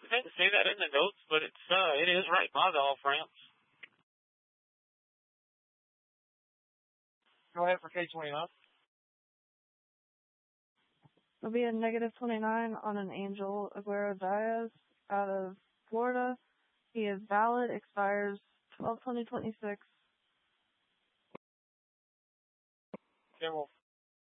didn't see that in the notes, but it is right by the off ramps. Go ahead for K29. It'll be a -29 on an Angel Aguero Diaz out of Florida. He is valid, expires 12/20/26. Okay, well,